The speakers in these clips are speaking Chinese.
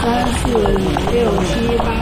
3、4、5、6、7、8。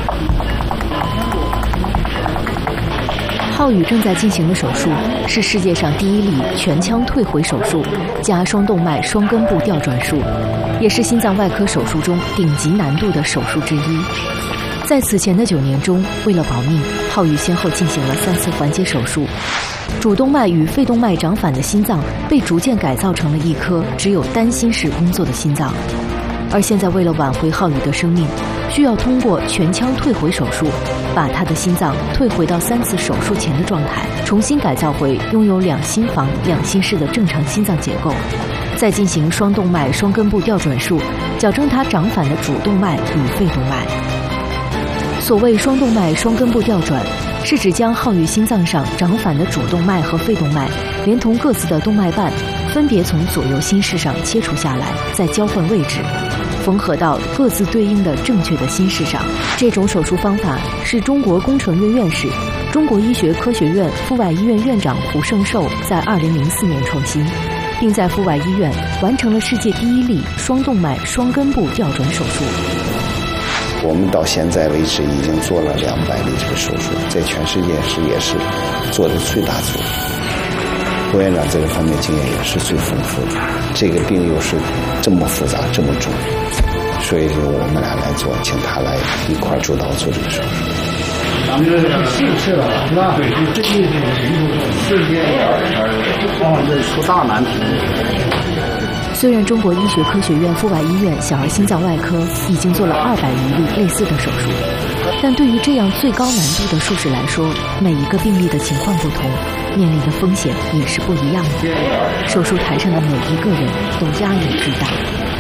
浩宇正在进行的手术是世界上第一例全腔退回手术加双动脉双根部吊转术，也是心脏外科手术中顶级难度的手术之一。在此前的9年中，为了保命，浩宇先后进行了3次环节手术。主动脉与肺动脉长反的心脏被逐渐改造成了一颗只有单心室工作的心脏。而现在为了挽回浩宇的生命，需要通过全腔退回手术，把他的心脏退回到3次手术前的状态，重新改造回拥有2心房、2心室的正常心脏结构，再进行双动脉双根部吊转术，矫正他长反的主动脉与肺动脉。所谓双动脉双根部吊转，是指将浩宇心脏上长反的主动脉和肺动脉，连同各自的动脉瓣，分别从左右心室上切除下来，再交换位置，缝合到各自对应的正确的心室上。这种手术方法是中国工程院院士、中国医学科学院阜外医院院长胡胜寿在2004年创新，并在阜外医院完成了世界第一例双动脉双根部吊转手术。 我们到现在为止已经做了200例这个手术，在全世界也是做的最大组。胡院长这个方面经验也是最丰富的，这个病又是这么复杂这么重，所以就我们俩来做，请他来一块主导做这个手术。 咱们这是了，是吧？对，这世界这出大难题。 虽然中国医学科学院阜外医院小儿心脏外科已经做了200余例类似的手术，但对于这样最高难度的术式来说，每一个病例的情况不同，面临的风险也是不一样的。手术台上的每一个人都压力巨大。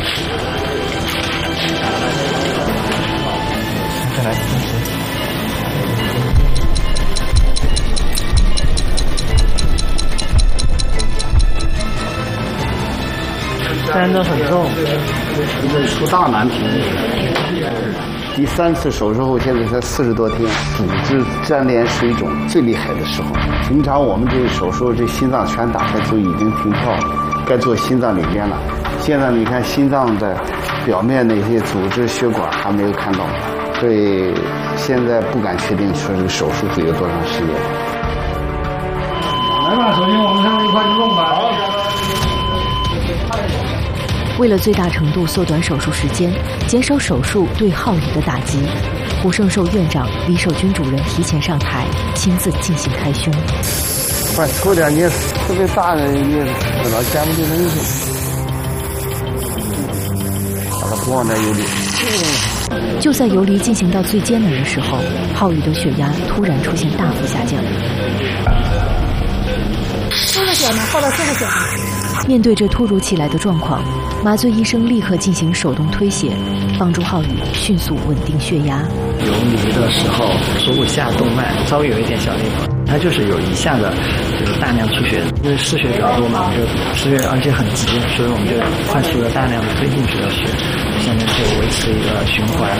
再来真的很重，这出大难题。第3次手术后，现在才40多天，组织粘连是一种最厉害的时候。平常我们这个手术，这心脏全打开就已经停跳了，该做心脏里边了。现在你看心脏的表面那些组织血管还没有看到，所以现在不敢确定说这个手术会有多长时间。 来吧，首先我们三个一块去弄吧。 为了最大程度缩短手术时间，减少手术对浩宇的打击，胡胜寿院长、李守军主任提前上台，亲自进行开胸。 快抽点，你特别大的你老前面就能用，把它不往那游离。 就在游离进行到最艰难的时候，浩宇的血压突然出现大幅下降。 输了血吗？后来输了血吗？ 面对这突如其来的状况，麻醉医生立刻进行手动推血，帮助浩宇迅速稳定血压。 游离的时候，手下动脉稍微有一点小裂口，它就是有一下的就是大量出血，因为失血比较多嘛，就失血而且很急，所以我们就快速的大量的推进去了血，下面就维持一个循环。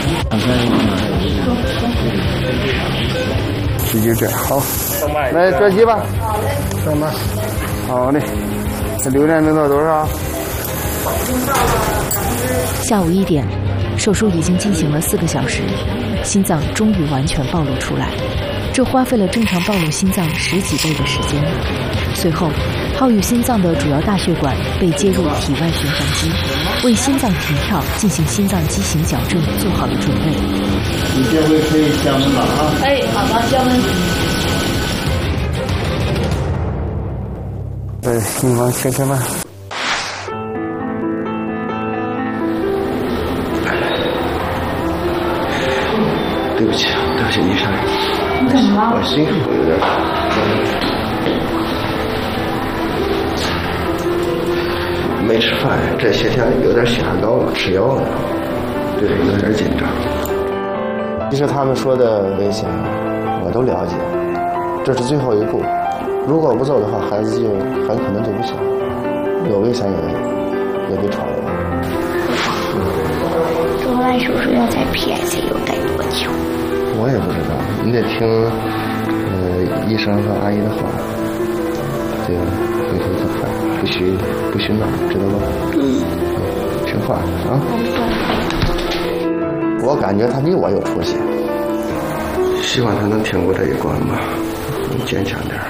就这样，好，来转机吧，上吧，好嘞。这流量能到多少？ 下午1点，手术已经进行了4个小时，心脏终于完全暴露出来，这花费了正常暴露心脏10几倍的时间。随后，浩宇心脏的主要大血管被接入体外循环机，为心脏停跳进行心脏畸形矫正做好了准备。 你这回可以降温了啊！ 哎，好的，降温。 心房切开吧。 对不起，你上来。 你干嘛？ 我心口有点没吃饭，这些天有点血压高了，吃药了，对，有点紧张。 其实他们说的危险，我都了解，这是最后一步。如果不走的话，孩子就很可能就不行，有危险也得闯了。 做完手术要在 PICU 待多久？ 我也不知道，你得听医生和阿姨的话，这个回头再快，不许闹，知道吧？听话啊。 我感觉他比我有出息。 希望他能挺过这一关吧，能坚强点。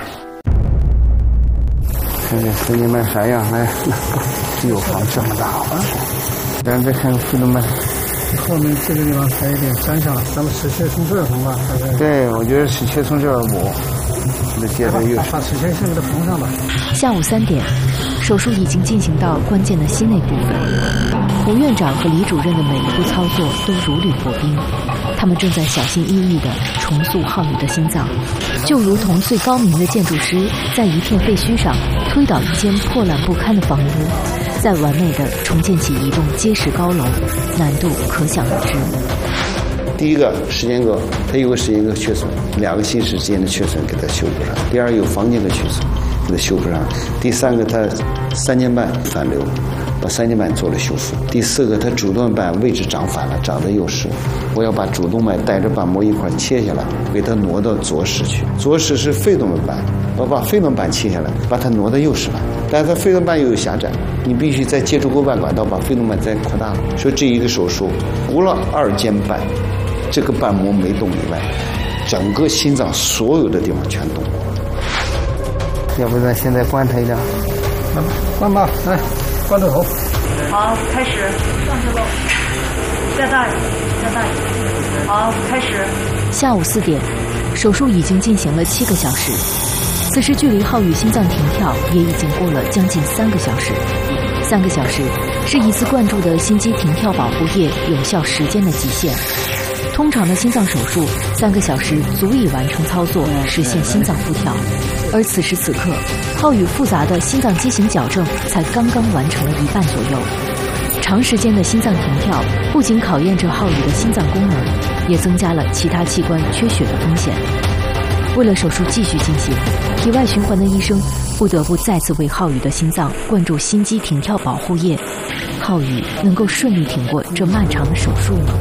看看福临门啥样？哎，右房这么大啊！咱再看福临门， 后面这个地方还有点山上，咱们齿切从这儿缝吧？ 对，我觉得齿切从这儿补，这接着又把齿切现在缝上吧。 下午3点，手术已经进行到关键的心内部分。胡院长和李主任的每一步操作都如履薄冰，他们正在小心翼翼地重塑浩宇的心脏，就如同最高明的建筑师在一片废墟上推倒一间破烂不堪的房屋，再完美地重建起一栋结实高楼，难度可想而知。 第一个时间隔，它有个时间隔缺损，2个心室之间的缺损给它修补上；第二有房间的缺损，给它修补上；第3个它3年半反流，把3年半做了修复；第4个它主动脉位置长反了，长得右室，我要把主动脉带着瓣膜一块切下来，给它挪到左室去。左室是肺动脉瓣，我把肺动脉瓣切下来，把它挪到右室来。但是它肺动脉又有狭窄，你必须再接触过瓣管道，把肺动脉再扩大了。所以这一个手术，除了2间瓣这个瓣膜没动以外，整个心脏所有的地方全动过。 要不咱现在关他一点， 关吧，来，关着头。 好，开始，上去喽，再大一点，再大一点。好，开始。 下午4点，手术已经进行了7个小时，此时距离浩宇心脏停跳也已经过了将近3个小时。3个小时是一次灌注的心肌停跳保护液有效时间的极限。通常的心脏手术3个小时足以完成操作，实现心脏复跳。而此时此刻，浩宇复杂的心脏畸形矫正才刚刚完成了1半左右。长时间的心脏停跳不仅考验着浩宇的心脏功能，也增加了其他器官缺血的风险。为了手术继续进行，体外循环的医生不得不再次为浩宇的心脏灌注心肌停跳保护液。浩宇能够顺利挺过这漫长的手术吗？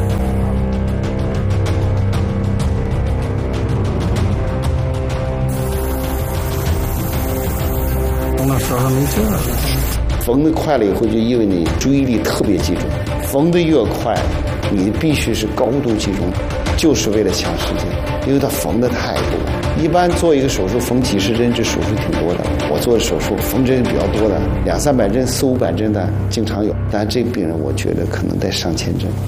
手上没劲了， 缝得快了以后，就意味着你注意力特别集中。缝得越快，你必须是高度集中，就是为了抢时间，因为它缝得太多。一般做一个手术缝几十针，这手术挺多的。我做的手术缝针比较多的，200-300针、400-500针的经常有，但这病人我觉得可能得上千针。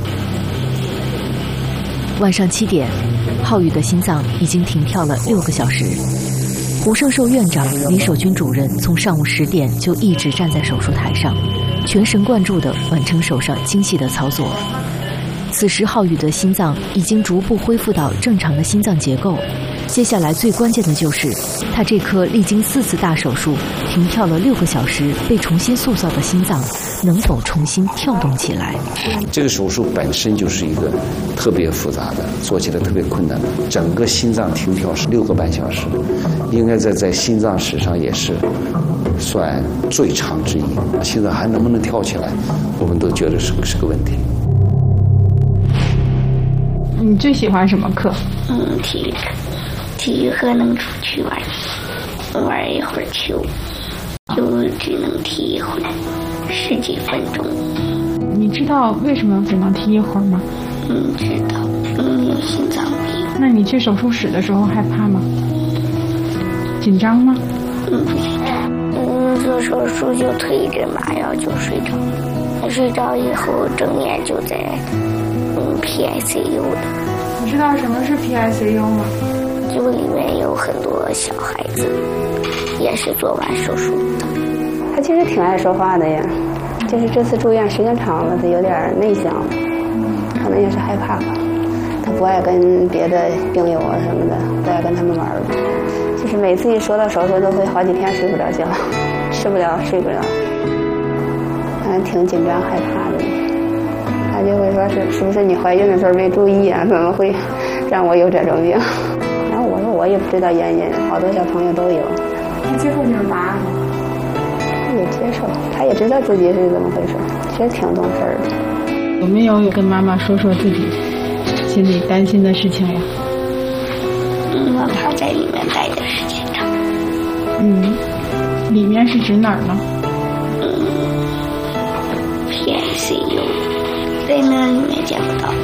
晚上7点，浩宇的心脏已经停跳了6个小时。胡胜寿院长、李守军主任从上午10点就一直站在手术台上，全神贯注地完成手上精细的操作。此时浩宇的心脏已经逐步恢复到正常的心脏结构，接下来最关键的就是他这颗历经4次大手术停跳了6个小时被重新塑造的心脏能否重新跳动起来。 这个手术本身就是一个特别复杂的，做起来特别困难的。整个心脏停跳是6个半小时，应该在心脏史上也是算最长之一。心脏还能不能跳起来，我们都觉得是个问题。 你最喜欢什么课？ 体育课。体育课能出去玩一会儿球，就只能踢一会儿，10几分钟。 你知道为什么只能踢一会儿吗？ 知道，有心脏病。 那你去手术室的时候害怕吗？紧张吗？ 不紧张。做手术就推一针麻药就睡着，睡着以后整夜就在PICU 的。 你知道什么是 PICU 吗？ 就里面有很多小孩子，也是做完手术的。 他其实挺爱说话的呀，就是这次住院时间长了，他有点内向，可能也是害怕吧。他不爱跟别的病友啊什么的，不爱跟他们玩儿。就是每次一说到手术，都会好几天睡不着觉，吃不了睡不了，挺紧张害怕的。他就会说是不是你怀孕的时候没注意啊？怎么会让我有这种病？然后我说我也不知道原因，好多小朋友都有。 他接受你的答案吗？ 他也接受，他也知道自己是怎么回事，其实挺懂事儿的。 有没有跟妈妈说自己心里担心的事情呀？ 我怕在里面待的时间长。 里面是指哪儿呢 ？PICU，在那里面见不到。